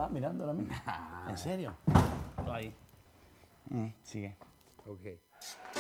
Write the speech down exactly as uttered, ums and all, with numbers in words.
va mirando la misma. ¿En serio? Ahí. Mm, sigue. Ok.